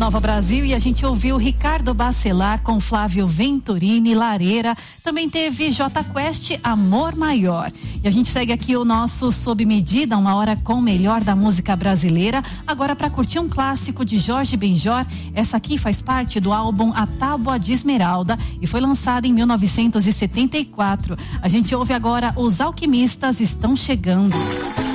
Nova Brasil, e a gente ouviu Ricardo Bacelar com Flávio Venturini, Lareira. Também teve J Quest, Amor Maior. E a gente segue aqui o nosso Sob Medida, uma hora com o melhor da música brasileira. Agora para curtir um clássico de Jorge Benjor. Essa aqui faz parte do álbum A Tábua de Esmeralda e foi lançada em 1974. A gente ouve agora Os Alquimistas Estão Chegando.